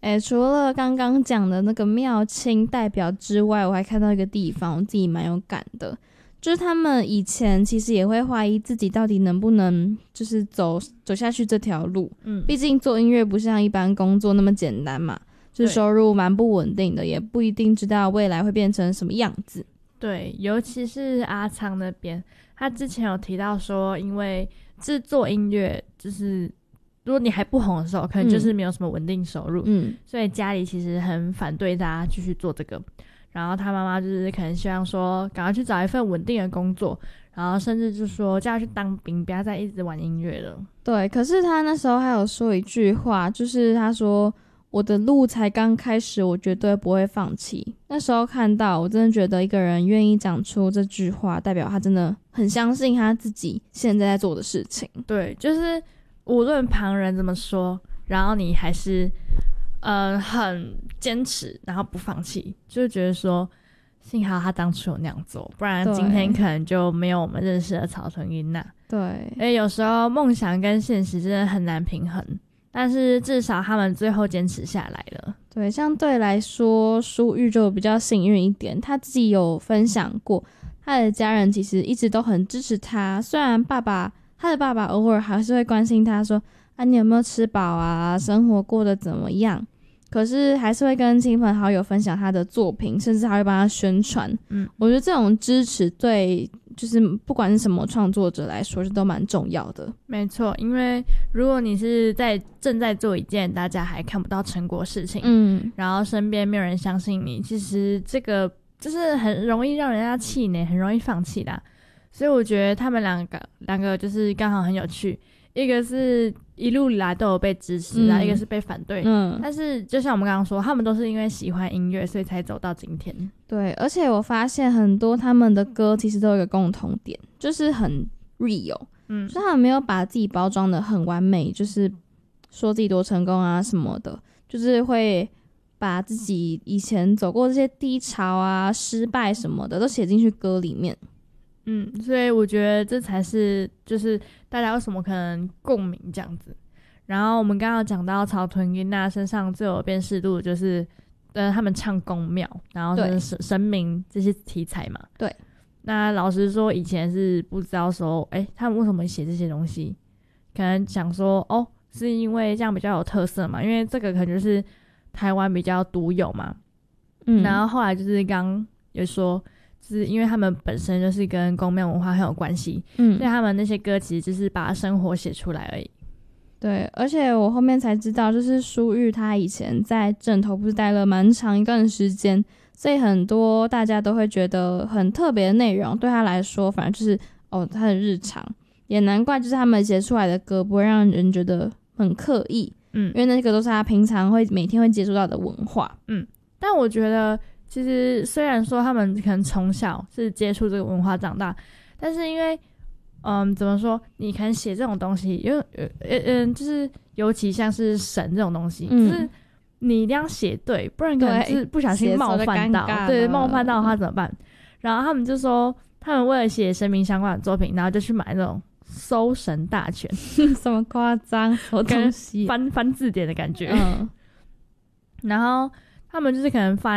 除了刚刚讲的那个妙清代表之外，我还看到一个地方我自己蛮有感的，就是他们以前其实也会怀疑自己到底能不能就是走下去这条路，毕竟做音乐不像一般工作那么简单嘛，就是收入蛮不稳定的，也不一定知道未来会变成什么样子。 对，尤其是阿昌那边，他之前有提到说，因为制作音乐就是如果你还不红的时候，可能就是没有什么稳定收入，所以家里其实很反对大家继续做这个。然后他妈妈就是可能希望说，赶快去找一份稳定的工作，然后甚至就说叫他去当兵，不要再一直玩音乐了。 对，可是他那时候还有说一句话，就是他说我的路才刚开始，我绝对不会放弃。那时候看到，我真的觉得一个人愿意讲出这句话，代表他真的很相信他自己现在在做的事情。 对，就是无论旁人怎么说，然后你还是很坚持，然后不放弃，就是觉得说幸好他当初有那样做，不然今天可能就没有我们认识的草屯音娜。 对， 因为有时候梦想跟现实真的很难平衡，但是至少他们最后坚持下来了。 对，相对来说舒玉就比较幸运一点，他自己有分享过他的家人其实一直都很支持他，虽然他的爸爸偶尔还是会关心他说你有没有吃饱啊，生活过得怎么样，可是还是会跟亲朋好友分享他的作品，甚至还会帮他宣传。我觉得这种支持对就是不管是什么创作者来说都蛮重要的。 没错，因为如果你是正在做一件大家还看不到成果的事情，然后身边没有人相信你，其实这个就是很容易让人家气馁，很容易放弃的。所以我觉得他们两个就是刚好很有趣，一个是一路以来都有被支持，然后一个是被反对。但是就像我们刚刚说，他们都是因为喜欢音乐，所以才走到今天。 对，而且我发现很多他们的歌其实都有一个共同点，就是很 real，就是他们没有把自己包装的很完美，就是说自己多成功啊什么的，就是会把自己以前走过这些低潮啊、失败什么的都写进去歌里面。 所以我觉得这才是就是大家为什么可能共鸣这样子。然后我们刚刚讲到草屯音娜身上最有辨识度就是他们唱宫庙，然后是神明这些题材嘛。 对， 那老实说以前是不知道说他们为什么写这些东西，可能想说是因为这样比较有特色嘛，因为这个可能就是台湾比较独有嘛。然后后来就是刚有说就是因为他们本身就是跟宫庙文化很有关系，所以他们那些歌其实就是把生活写出来而已。 对，而且我后面才知道，就是舒玉他以前在镇头不是待了蛮长一段时间，所以很多大家都会觉得很特别的内容，对他来说反正就是他的日常，也难怪就是他们写出来的歌不会让人觉得很刻意，因为那个都是他平常每天会接触到的文化。 但我觉得其实虽然说他们可能从小是接触这个文化长大，但是因为怎么说，你可能写这种东西，因为就是尤其像是神这种东西，就是你一定要写对，不然可能是不小心冒犯到，冒犯到他怎么办？然后他们就说，他们为了写神明相关的作品，然后就去买那种搜神大全， 什么夸张，什么东西， 翻字典的感觉。然后他们就是可能